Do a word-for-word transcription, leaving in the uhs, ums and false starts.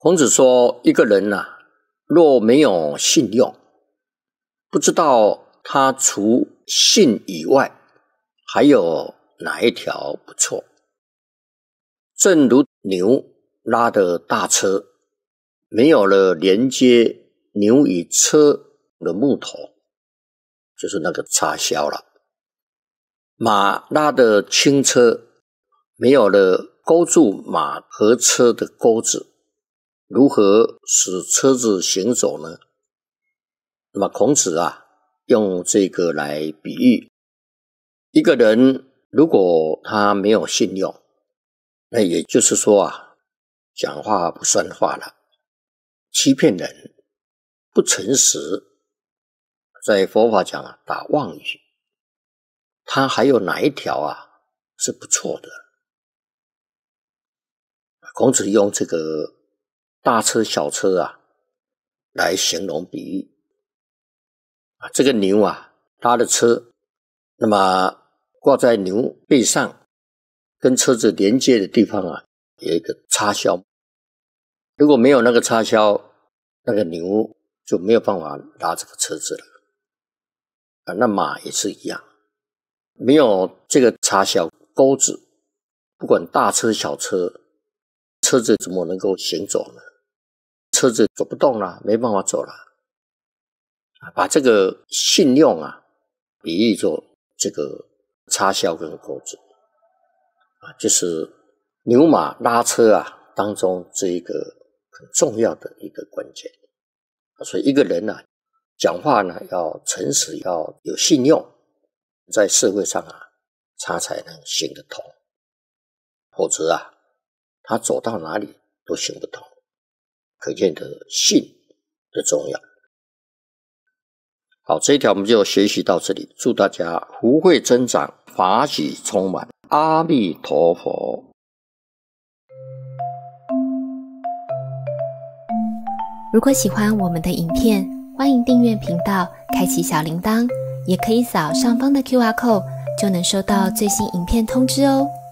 孔子说，一个人啊，若没有信用，不知道他除信以外还有哪一条不错。正如牛拉的大车，没有了连接牛与车的木头，就是那个插销了。马拉的轻车，没有了勾住马和车的钩子，如何使车子行走呢？那么孔子啊，用这个来比喻，一个人如果他没有信用，那也就是说啊，讲话不算话了，欺骗人，不诚实，在佛法讲啊，打妄语，他还有哪一条啊是不错的？孔子用这个大车小车啊来形容比喻啊，这个牛啊拉的车，那么挂在牛背上跟车子连接的地方啊有一个插销，如果没有那个插销，那个牛就没有办法拉这个车子了啊。那马也是一样，没有这个插销钩子，不管大车小车，车子怎么能够行走呢？车子走不动了，没办法走了。把这个信用啊比喻作这个插销跟钩子啊，就是牛马拉车啊当中这一个很重要的一个关键。所以一个人啊讲话呢要诚实，要有信用，在社会上啊他才能行得通，否则啊他走到哪里都行不通，可见的信的重要。好，这一条我们就学习到这里，祝大家福慧增长，法喜充满，阿弥陀佛。 如果喜欢我们的影片，欢迎订阅频道，开启小铃铛，也可以扫上方的 Q R code， 就能收到最新影片通知哦。